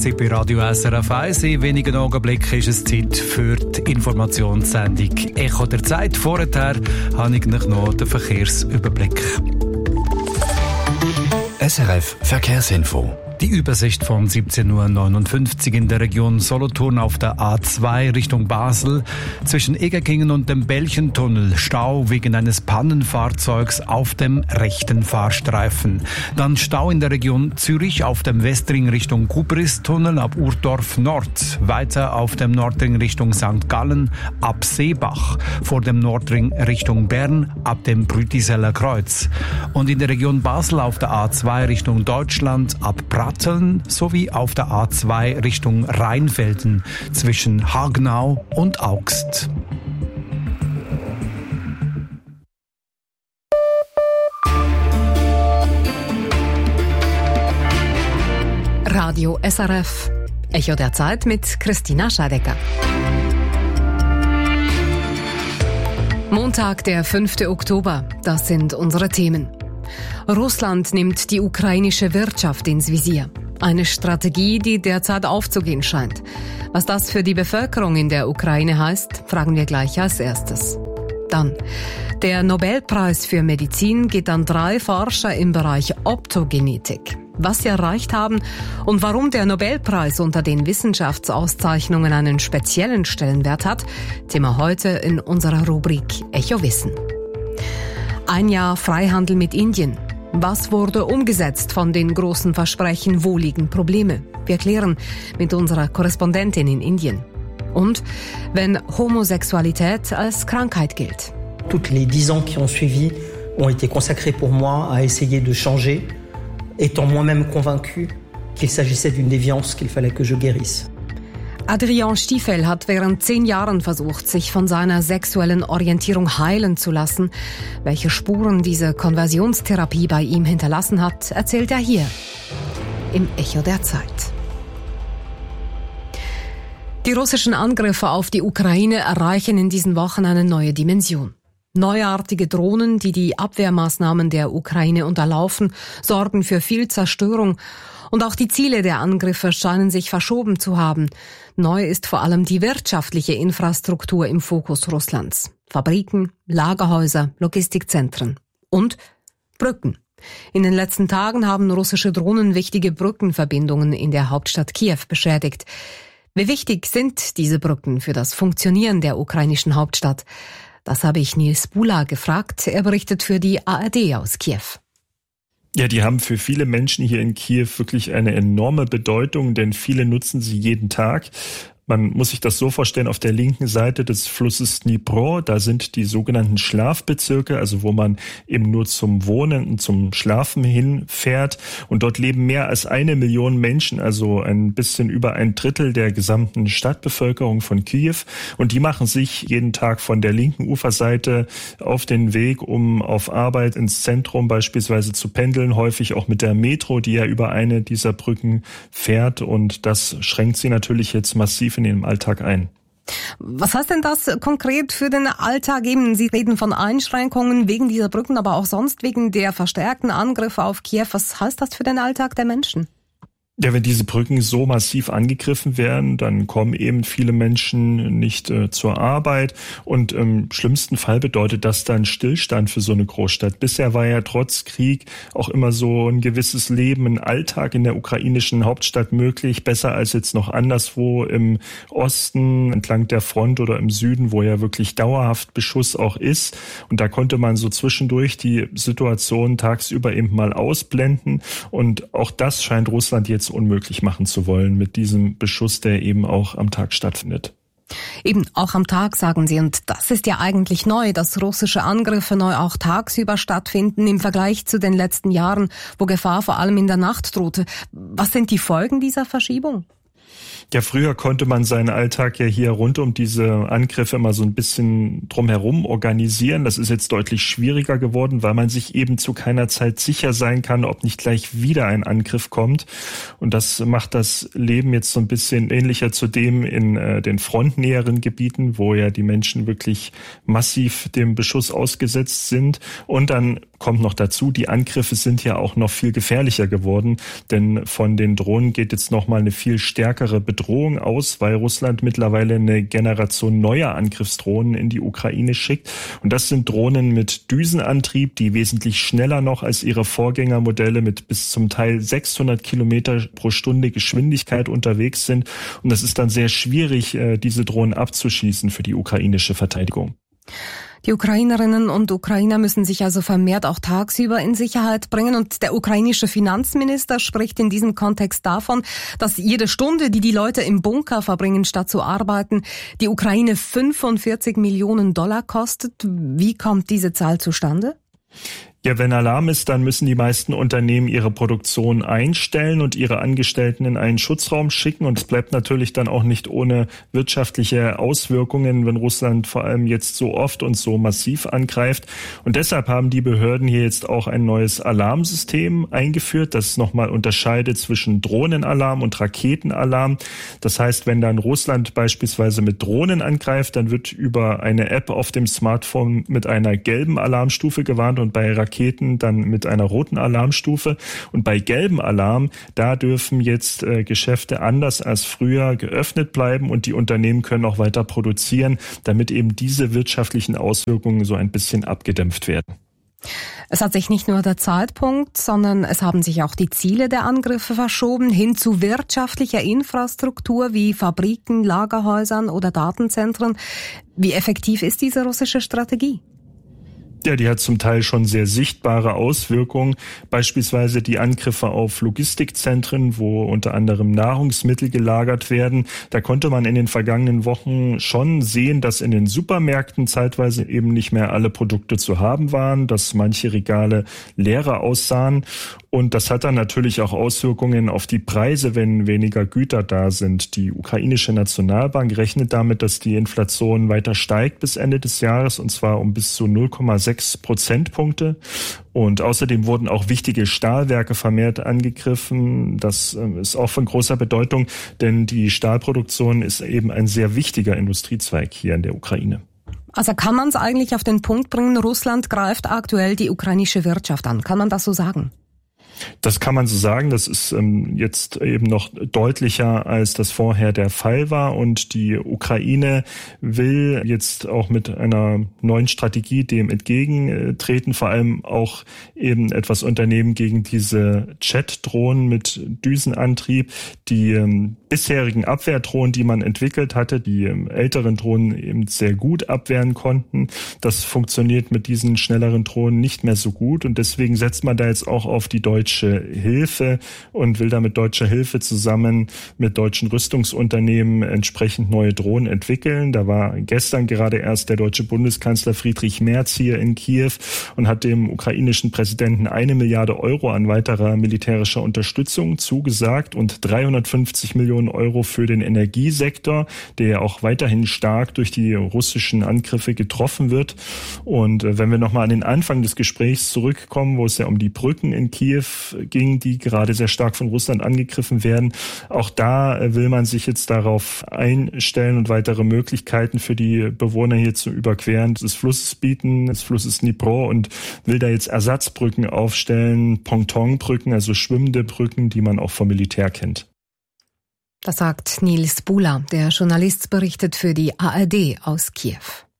sind bei Radio SRF 1. In wenigen Augenblicken ist es Zeit für die Informationssendung «Echo der Zeit». Vorher habe ich noch den Verkehrsüberblick. SRF Verkehrsinfo. Die Übersicht von 17:59 Uhr in der Region Solothurn auf der A2 Richtung Basel. Zwischen Egerkingen und dem Belchentunnel Stau wegen eines Pannenfahrzeugs auf dem rechten Fahrstreifen. Dann Stau in der Region Zürich auf dem Westring Richtung Kubristunnel ab Urdorf Nord. Weiter auf dem Nordring Richtung St. Gallen ab Seebach. Vor dem Nordring Richtung Bern ab dem Brütiseller Kreuz. Und in der Region Basel auf der A2 Richtung Deutschland ab Pratteln sowie auf der A2 Richtung Rheinfelden zwischen Hagenau und Augst. Radio SRF. Echo der Zeit mit Christina Scheidecker. Montag, der 5. Oktober. Das sind unsere Themen. Russland nimmt die ukrainische Wirtschaft ins Visier. Eine Strategie, die derzeit aufzugehen scheint. Was das für die Bevölkerung in der Ukraine heißt, fragen wir gleich als erstes. Dann, der Nobelpreis für Medizin geht an 3 Forscher im Bereich Optogenetik. Was sie erreicht haben und warum der Nobelpreis unter den Wissenschaftsauszeichnungen einen speziellen Stellenwert hat, Thema heute in unserer Rubrik Echo Wissen. Ein Jahr Freihandel mit Indien. Was wurde umgesetzt von den großen Versprechen? Wo liegen Probleme? Wir klären mit unserer Korrespondentin in Indien. Und wenn Homosexualität als Krankheit gilt. Toutes les 10 ans qui ont suivi ont été consacrés pour moi à essayer de changer, étant moi-même convaincu qu'il s'agissait d'une déviance qu'il fallait que je guérisse. Adrian Stiefel hat während 10 Jahren versucht, sich von seiner sexuellen Orientierung heilen zu lassen. Welche Spuren diese Konversionstherapie bei ihm hinterlassen hat, erzählt er hier im Echo der Zeit. Die russischen Angriffe auf die Ukraine erreichen in diesen Wochen eine neue Dimension. Neuartige Drohnen, die die Abwehrmaßnahmen der Ukraine unterlaufen, sorgen für viel Zerstörung. Und auch die Ziele der Angriffe scheinen sich verschoben zu haben. Neu ist vor allem die wirtschaftliche Infrastruktur im Fokus Russlands. Fabriken, Lagerhäuser, Logistikzentren und Brücken. In den letzten Tagen haben russische Drohnen wichtige Brückenverbindungen in der Hauptstadt Kiew beschädigt. Wie wichtig sind diese Brücken für das Funktionieren der ukrainischen Hauptstadt? Das habe ich Nils Bula gefragt. Er berichtet für die ARD aus Kiew. Ja, die haben für viele Menschen hier in Kiew wirklich eine enorme Bedeutung, denn viele nutzen sie jeden Tag. Man muss sich das so vorstellen, auf der linken Seite des Flusses Dnipro, da sind die sogenannten Schlafbezirke, also wo man eben nur zum Wohnen und zum Schlafen hinfährt. Und dort leben mehr als 1 Million Menschen, also ein bisschen über 1/3 der gesamten Stadtbevölkerung von Kiew. Und die machen sich jeden Tag von der linken Uferseite auf den Weg, um auf Arbeit ins Zentrum beispielsweise zu pendeln, häufig auch mit der Metro, die ja über eine dieser Brücken fährt. Und das schränkt sie natürlich jetzt massiv in ihrem Alltag ein. Was heißt denn das konkret für den Alltag eben? Sie reden von Einschränkungen wegen dieser Brücken, aber auch sonst wegen der verstärkten Angriffe auf Kiew. Was heißt das für den Alltag der Menschen? Ja, wenn diese Brücken so massiv angegriffen werden, dann kommen eben viele Menschen nicht zur Arbeit und im schlimmsten Fall bedeutet das dann Stillstand für so eine Großstadt. Bisher war ja trotz Krieg auch immer so ein gewisses Leben, ein Alltag in der ukrainischen Hauptstadt möglich, besser als jetzt noch anderswo im Osten, entlang der Front oder im Süden, wo ja wirklich dauerhaft Beschuss auch ist. Und da konnte man so zwischendurch die Situation tagsüber eben mal ausblenden und auch das scheint Russland jetzt unmöglich machen zu wollen mit diesem Beschuss, der eben auch am Tag stattfindet. Eben auch am Tag, sagen Sie. Und das ist ja eigentlich neu, dass russische Angriffe neu auch tagsüber stattfinden im Vergleich zu den letzten Jahren, wo Gefahr vor allem in der Nacht drohte. Was sind die Folgen dieser Verschiebung? Ja, früher konnte man seinen Alltag ja hier rund um diese Angriffe immer so ein bisschen drumherum organisieren. Das ist jetzt deutlich schwieriger geworden, weil man sich eben zu keiner Zeit sicher sein kann, ob nicht gleich wieder ein Angriff kommt. Und das macht das Leben jetzt so ein bisschen ähnlicher zu dem in den frontnäheren Gebieten, wo ja die Menschen wirklich massiv dem Beschuss ausgesetzt sind. Und dann kommt noch dazu, die Angriffe sind ja auch noch viel gefährlicher geworden, denn von den Drohnen geht jetzt nochmal eine viel stärkere Bedrohung aus, weil Russland mittlerweile eine Generation neuer Angriffsdrohnen in die Ukraine schickt. Und das sind Drohnen mit Düsenantrieb, die wesentlich schneller noch als ihre Vorgängermodelle mit bis zum Teil 600 Kilometer pro Stunde Geschwindigkeit unterwegs sind. Und das ist dann sehr schwierig, diese Drohnen abzuschießen für die ukrainische Verteidigung. Die Ukrainerinnen und Ukrainer müssen sich also vermehrt auch tagsüber in Sicherheit bringen. Und der ukrainische Finanzminister spricht in diesem Kontext davon, dass jede Stunde, die die Leute im Bunker verbringen, statt zu arbeiten, die Ukraine 45 Millionen Dollar kostet. Wie kommt diese Zahl zustande? Ja, wenn Alarm ist, dann müssen die meisten Unternehmen ihre Produktion einstellen und ihre Angestellten in einen Schutzraum schicken. Und es bleibt natürlich dann auch nicht ohne wirtschaftliche Auswirkungen, wenn Russland vor allem jetzt so oft und so massiv angreift. Und deshalb haben die Behörden hier jetzt auch ein neues Alarmsystem eingeführt, das nochmal unterscheidet zwischen Drohnenalarm und Raketenalarm. Das heißt, wenn dann Russland beispielsweise mit Drohnen angreift, dann wird über eine App auf dem Smartphone mit einer gelben Alarmstufe gewarnt und bei Raketen dann mit einer roten Alarmstufe. Und bei gelbem Alarm, da dürfen jetzt Geschäfte anders als früher geöffnet bleiben und die Unternehmen können auch weiter produzieren, damit eben diese wirtschaftlichen Auswirkungen so ein bisschen abgedämpft werden. Es hat sich nicht nur der Zeitpunkt, sondern es haben sich auch die Ziele der Angriffe verschoben hin zu wirtschaftlicher Infrastruktur wie Fabriken, Lagerhäusern oder Datenzentren. Wie effektiv ist diese russische Strategie? Ja, die hat zum Teil schon sehr sichtbare Auswirkungen, beispielsweise die Angriffe auf Logistikzentren, wo unter anderem Nahrungsmittel gelagert werden. Da konnte man in den vergangenen Wochen schon sehen, dass in den Supermärkten zeitweise eben nicht mehr alle Produkte zu haben waren, dass manche Regale leerer aussahen. Und das hat dann natürlich auch Auswirkungen auf die Preise, wenn weniger Güter da sind. Die ukrainische Nationalbank rechnet damit, dass die Inflation weiter steigt bis Ende des Jahres, und zwar um bis zu 0,6 Prozentpunkte. Und außerdem wurden auch wichtige Stahlwerke vermehrt angegriffen. Das ist auch von großer Bedeutung, denn die Stahlproduktion ist eben ein sehr wichtiger Industriezweig hier in der Ukraine. Also kann man es eigentlich auf den Punkt bringen, Russland greift aktuell die ukrainische Wirtschaft an. Kann man das so sagen? Das kann man so sagen. Das ist jetzt eben noch deutlicher, als das vorher der Fall war. Und die Ukraine will jetzt auch mit einer neuen Strategie dem entgegentreten, vor allem auch eben etwas unternehmen gegen diese Jet-Drohnen mit Düsenantrieb. Die bisherigen Abwehrdrohnen, die man entwickelt hatte, die älteren Drohnen eben sehr gut abwehren konnten. Das funktioniert mit diesen schnelleren Drohnen nicht mehr so gut. Und deswegen setzt man da jetzt auch auf die deutsche Hilfe und will da mit deutscher Hilfe zusammen mit deutschen Rüstungsunternehmen entsprechend neue Drohnen entwickeln. Da war gestern gerade erst der deutsche Bundeskanzler Friedrich Merz hier in Kiew und hat dem ukrainischen Präsidenten 1 Milliarde Euro an weiterer militärischer Unterstützung zugesagt und 350 Millionen Euro für den Energiesektor, der ja auch weiterhin stark durch die russischen Angriffe getroffen wird. Und wenn wir nochmal an den Anfang des Gesprächs zurückkommen, wo es ja um die Brücken in Kiew ging, die gerade sehr stark von Russland angegriffen werden. Auch da will man sich jetzt darauf einstellen und weitere Möglichkeiten für die Bewohner hier zu überqueren des Flusses bieten, des Flusses Dnipro, und will da jetzt Ersatzbrücken aufstellen, Pontonbrücken, also schwimmende Brücken, die man auch vom Militär kennt. Das sagt Nils Bula, der Journalist berichtet für die ARD aus Kiew.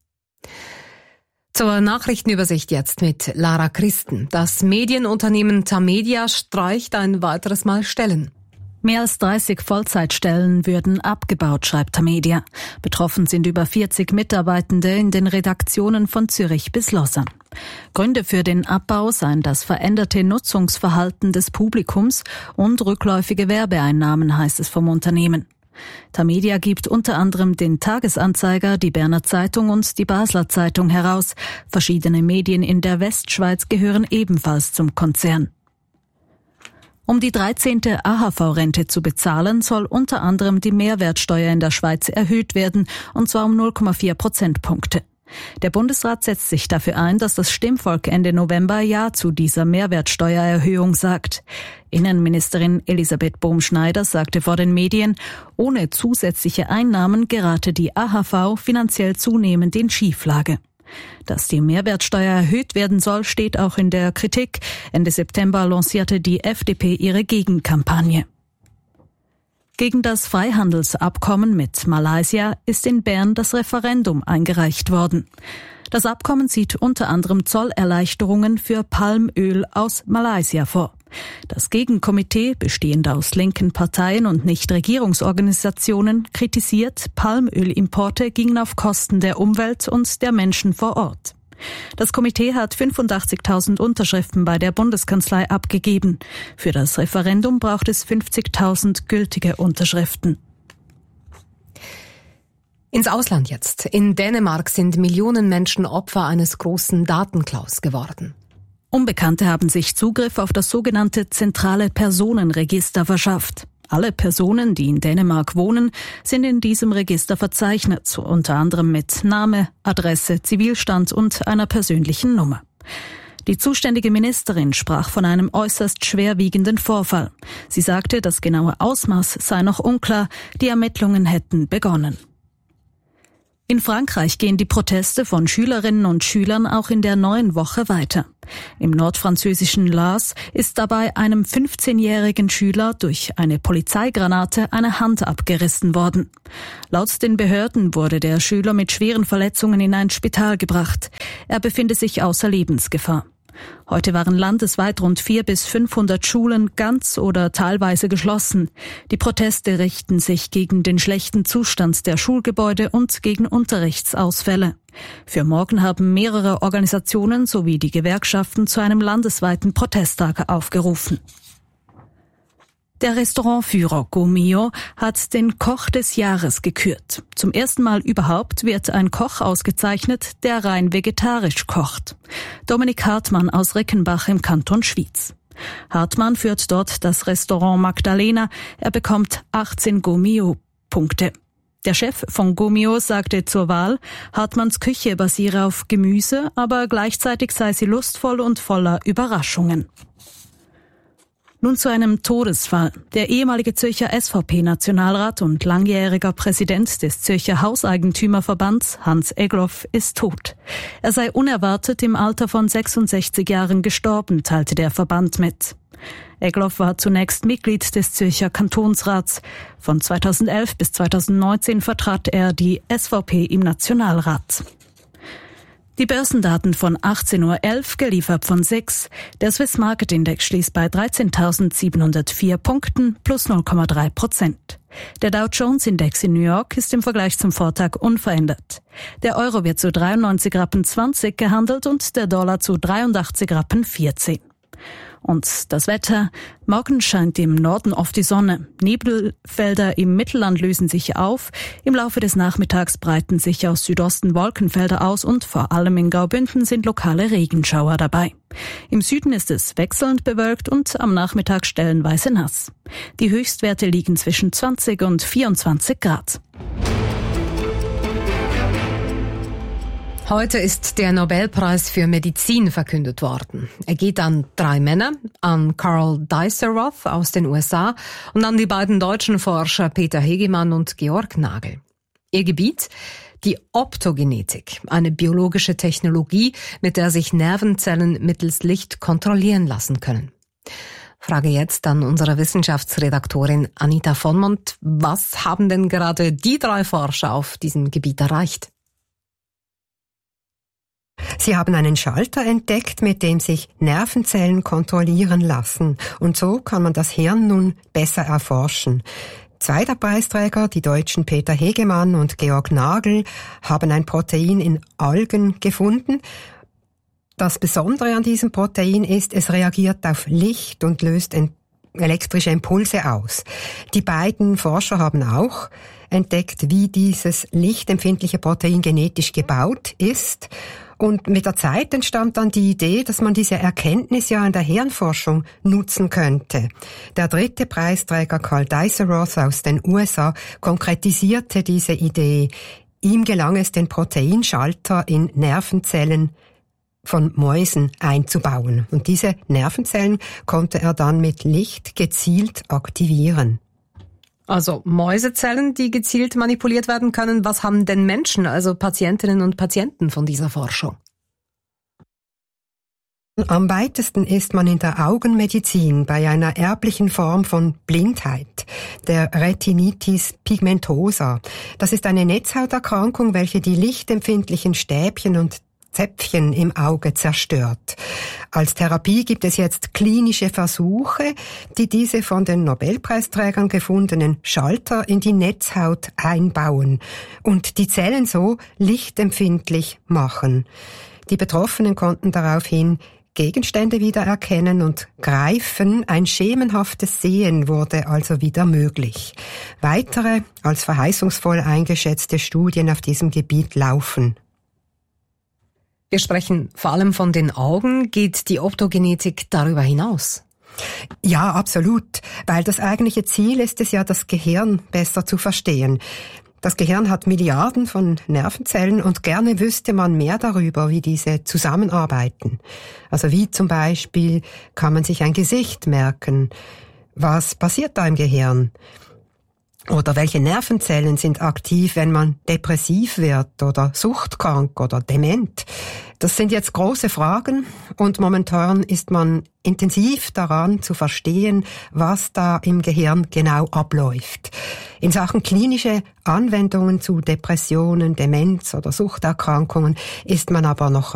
Zur Nachrichtenübersicht jetzt mit Lara Christen. Das Medienunternehmen Tamedia streicht ein weiteres Mal Stellen. Mehr als 30 Vollzeitstellen würden abgebaut, schreibt Tamedia. Betroffen sind über 40 Mitarbeitende in den Redaktionen von Zürich bis Lausanne. Gründe für den Abbau seien das veränderte Nutzungsverhalten des Publikums und rückläufige Werbeeinnahmen, heißt es vom Unternehmen. Tamedia gibt unter anderem den Tagesanzeiger, die Berner Zeitung und die Basler Zeitung heraus. Verschiedene Medien in der Westschweiz gehören ebenfalls zum Konzern. Um die 13. AHV-Rente zu bezahlen, soll unter anderem die Mehrwertsteuer in der Schweiz erhöht werden, und zwar um 0,4 Prozentpunkte. Der Bundesrat setzt sich dafür ein, dass das Stimmvolk Ende November Ja zu dieser Mehrwertsteuererhöhung sagt. Innenministerin Elisabeth Bohm-Schneider sagte vor den Medien, ohne zusätzliche Einnahmen gerate die AHV finanziell zunehmend in Schieflage. Dass die Mehrwertsteuer erhöht werden soll, steht auch in der Kritik. Ende September lancierte die FDP ihre Gegenkampagne. Gegen das Freihandelsabkommen mit Malaysia ist in Bern das Referendum eingereicht worden. Das Abkommen sieht unter anderem Zollerleichterungen für Palmöl aus Malaysia vor. Das Gegenkomitee, bestehend aus linken Parteien und Nichtregierungsorganisationen, kritisiert, Palmölimporte gingen auf Kosten der Umwelt und der Menschen vor Ort. Das Komitee hat 85.000 Unterschriften bei der Bundeskanzlei abgegeben. Für das Referendum braucht es 50.000 gültige Unterschriften. Ins Ausland jetzt. In Dänemark sind Millionen Menschen Opfer eines großen Datenklaus geworden. Unbekannte haben sich Zugriff auf das sogenannte zentrale Personenregister verschafft. Alle Personen, die in Dänemark wohnen, sind in diesem Register verzeichnet, unter anderem mit Name, Adresse, Zivilstand und einer persönlichen Nummer. Die zuständige Ministerin sprach von einem äußerst schwerwiegenden Vorfall. Sie sagte, das genaue Ausmaß sei noch unklar, die Ermittlungen hätten begonnen. In Frankreich gehen die Proteste von Schülerinnen und Schülern auch in der neuen Woche weiter. Im nordfranzösischen Lens ist dabei einem 15-jährigen Schüler durch eine Polizeigranate eine Hand abgerissen worden. Laut den Behörden wurde der Schüler mit schweren Verletzungen in ein Spital gebracht. Er befinde sich außer Lebensgefahr. Heute waren landesweit rund 400 bis 500 Schulen ganz oder teilweise geschlossen. Die Proteste richten sich gegen den schlechten Zustand der Schulgebäude und gegen Unterrichtsausfälle. Für morgen haben mehrere Organisationen sowie die Gewerkschaften zu einem landesweiten Protesttag aufgerufen. Der Restaurantführer Gomio hat den Koch des Jahres gekürt. Zum ersten Mal überhaupt wird ein Koch ausgezeichnet, der rein vegetarisch kocht. Dominik Hartmann aus Reckenbach im Kanton Schwyz. Hartmann führt dort das Restaurant Magdalena. Er bekommt 18 Gomio-Punkte. Der Chef von Gomio sagte zur Wahl, Hartmanns Küche basiere auf Gemüse, aber gleichzeitig sei sie lustvoll und voller Überraschungen. Nun zu einem Todesfall. Der ehemalige Zürcher SVP-Nationalrat und langjähriger Präsident des Zürcher Hauseigentümerverbands, Hans Egloff, ist tot. Er sei unerwartet im Alter von 66 Jahren gestorben, teilte der Verband mit. Egloff war zunächst Mitglied des Zürcher Kantonsrats. Von 2011 bis 2019 vertrat er die SVP im Nationalrat. Die Börsendaten von 18.11 Uhr, geliefert von SIX. Der Swiss Market Index schließt bei 13.704 Punkten plus 0,3%. Der Dow Jones Index in New York ist im Vergleich zum Vortag unverändert. Der Euro wird zu 93,20 Rappen gehandelt und der Dollar zu 83,14 Rappen. Und das Wetter. Morgen scheint im Norden oft die Sonne. Nebelfelder im Mittelland lösen sich auf. Im Laufe des Nachmittags breiten sich aus Südosten Wolkenfelder aus und vor allem in Graubünden sind lokale Regenschauer dabei. Im Süden ist es wechselnd bewölkt und am Nachmittag stellenweise nass. Die Höchstwerte liegen zwischen 20 und 24 Grad. Heute ist der Nobelpreis für Medizin verkündet worden. Er geht an 3 Männer, an Carl Dieselroth aus den USA und an die beiden deutschen Forscher Peter Hegemann und Georg Nagel. Ihr Gebiet? Die Optogenetik, eine biologische Technologie, mit der sich Nervenzellen mittels Licht kontrollieren lassen können. Frage jetzt an unsere Wissenschaftsredaktorin Anita Vonmont. Was haben denn gerade die 3 Forscher auf diesem Gebiet erreicht? Sie haben einen Schalter entdeckt, mit dem sich Nervenzellen kontrollieren lassen. Und so kann man das Hirn nun besser erforschen. 2 der Preisträger, die Deutschen Peter Hegemann und Georg Nagel, haben ein Protein in Algen gefunden. Das Besondere an diesem Protein ist, es reagiert auf Licht und löst elektrische Impulse aus. Die beiden Forscher haben auch entdeckt, wie dieses lichtempfindliche Protein genetisch gebaut ist. Und mit der Zeit entstand dann die Idee, dass man diese Erkenntnis ja in der Hirnforschung nutzen könnte. Der 3. Preisträger Carl Deisseroth aus den USA konkretisierte diese Idee. Ihm gelang es, den Proteinschalter in Nervenzellen von Mäusen einzubauen. Und diese Nervenzellen konnte er dann mit Licht gezielt aktivieren. Also Mäusezellen, die gezielt manipuliert werden können. Was haben denn Menschen, also Patientinnen und Patienten von dieser Forschung? Am weitesten ist man in der Augenmedizin bei einer erblichen Form von Blindheit, der Retinitis pigmentosa. Das ist eine Netzhauterkrankung, welche die lichtempfindlichen Stäbchen und Zäpfchen im Auge zerstört. Als Therapie gibt es jetzt klinische Versuche, die diese von den Nobelpreisträgern gefundenen Schalter in die Netzhaut einbauen und die Zellen so lichtempfindlich machen. Die Betroffenen konnten daraufhin Gegenstände wiedererkennen und greifen, ein schemenhaftes Sehen wurde also wieder möglich. Weitere, als verheißungsvoll eingeschätzte Studien auf diesem Gebiet laufen. Wir sprechen vor allem von den Augen. Geht die Optogenetik darüber hinaus? Ja, absolut, weil das eigentliche Ziel ist es ja, das Gehirn besser zu verstehen. Das Gehirn hat Milliarden von Nervenzellen und gerne wüsste man mehr darüber, wie diese zusammenarbeiten. Also wie zum Beispiel kann man sich ein Gesicht merken? Was passiert da im Gehirn? Oder welche Nervenzellen sind aktiv, wenn man depressiv wird oder suchtkrank oder dement? Das sind jetzt große Fragen und momentan ist man intensiv daran zu verstehen, was da im Gehirn genau abläuft. In Sachen klinische Anwendungen zu Depressionen, Demenz oder Suchterkrankungen ist man aber noch